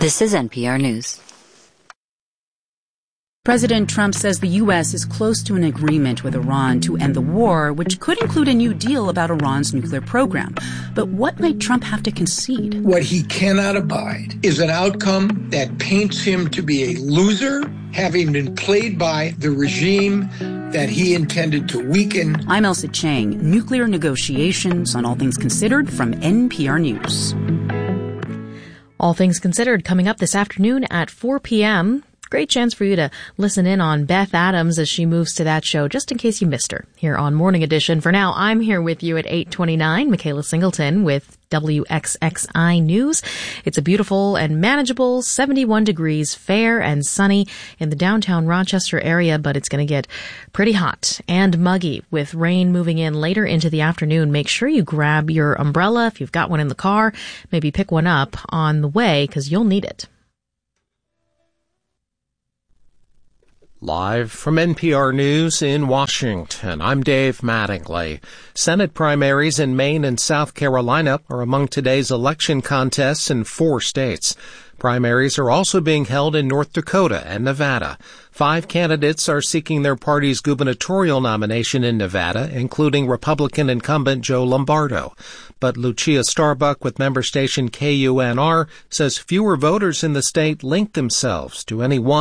This is NPR News. President Trump says the U.S. is close to an agreement with Iran to end the war, which could include a new deal about Iran's nuclear program. But what might Trump have to concede? What he cannot abide is an outcome that paints him to be a loser, having been played by the regime that he intended to weaken. I'm Elsa Chang. Nuclear negotiations on All Things Considered from NPR News. All Things Considered coming up this afternoon at 4 p.m. Great chance for you to listen in on Beth Adams as she moves to that show, just in case you missed her here on Morning Edition. For now, I'm here with you at 8:29, Michaela Singleton with WXXI News. It's a beautiful and manageable 71 degrees, fair and sunny in the downtown Rochester area, but it's going to get pretty hot and muggy with rain moving in later into the afternoon. Make sure you grab your umbrella if you've got one in the car. Maybe pick one up on the way because you'll need it. Live from NPR News in Washington, I'm Dave Mattingly. Senate primaries in Maine and South Carolina are among today's election contests in 4 states. Primaries are also being held in North Dakota and Nevada. 5 candidates are seeking their party's gubernatorial nomination in Nevada, including Republican incumbent Joe Lombardo. But Lucia Starbuck with member station KUNR says fewer voters in the state link themselves to any one